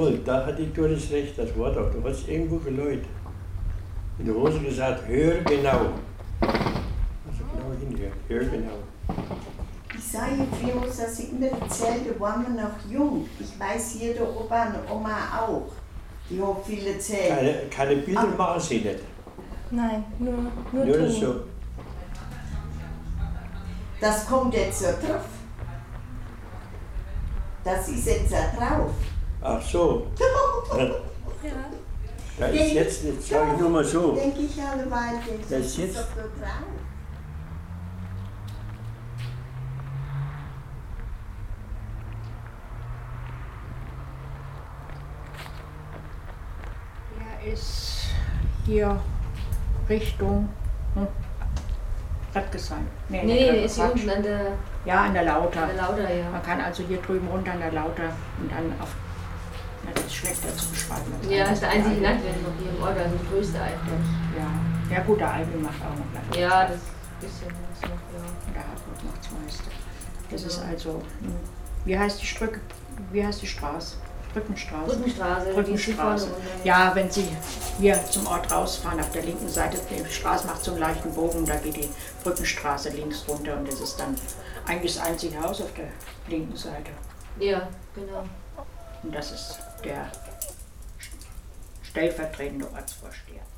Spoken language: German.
Jawohl, da hatte ich das Recht, das Wort auch. Du hast irgendwo geläut. In der Hose gesagt, hör genau. Also genau hinhören, hör genau. Ich sage Fios, dass sie immer erzählt, da waren wir noch jung. Ich weiß, jeder Opa und Oma auch. Die haben viel erzählt. Keine Bilder machen sie nicht. Nein, nur Nur Ton. so. Das kommt jetzt so drauf. Das ist jetzt da drauf. Ach so. Ja. Da ist jetzt sage ich nur mal so. Denke ich alleweil, Das ist jetzt- doch so drauf. Er ist hier Richtung Radgesheim. Nee, ist hier unten an der Ja, an der Lauter. Lauter, ja. Man kann also hier drüben runter an der Lauter und dann auf. Ja, das ist schlechter zu beschreiben. Ja, ist der einzige Landwirt noch hier im Ort, also der größte eigentlich. Ja, ja gut, der Albi macht auch noch Landwirtschaft. Ja, das bisschen was noch, ja. Und der Hartmut macht das meiste. Das ist also, wie heißt die Straße? Brückenstraße. Brückenstraße. Brückenstraße. Ja, wenn Sie hier zum Ort rausfahren, auf der linken Seite, die Straße macht so einen leichten Bogen, da geht die Brückenstraße links runter und das ist dann eigentlich das einzige Haus auf der linken Seite. Ja, genau. Und das ist der stellvertretende Ortsvorsteher.